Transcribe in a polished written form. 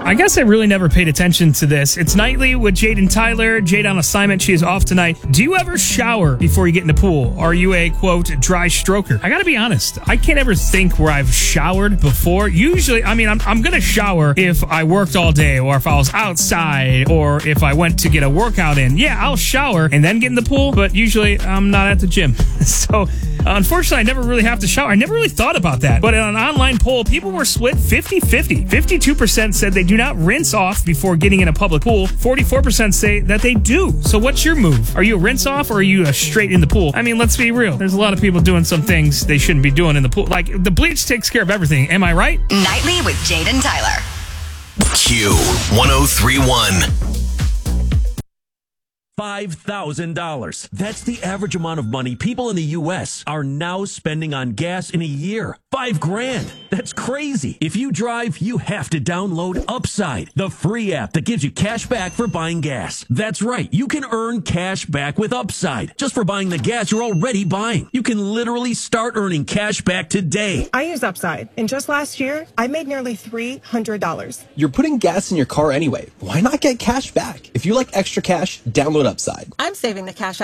I guess I really never paid attention to this. It's Nightly with Jade and Tyler. Jade on assignment. She is off tonight. Do you ever shower before you get in the pool? Are you a, quote, dry stroker? I gotta be honest. I can't ever think where I've showered before. Usually, I'm going to shower if I worked all day or if I was outside or if I went to get a workout in. Yeah, I'll shower and then get in the pool, but usually I'm not at the gym. So, unfortunately, I never really have to shower. I never really thought about that. But in an online poll, people were split 50-50. 52% said they do not rinse off before getting in a public pool. 44% say that they do. So what's your move? Are you a rinse off or are you a straight in the pool? I mean, let's be real. There's a lot of people doing some things they shouldn't be doing in the pool. Like, the bleach takes care of everything. Am I right? Nightly with Jade and Tyler. Q1031. $5,000. That's the average amount of money people in the U.S. are now spending on gas in a year. $5,000. That's crazy. If you drive, you have to download Upside, the free app that gives you cash back for buying gas. That's right. You can earn cash back with Upside just for buying the gas you're already buying. You can literally start earning cash back today. I use Upside, and just last year, I made nearly $300. You're putting gas in your car anyway. Why not get cash back? If you like extra cash, download Upside. I'm saving the cash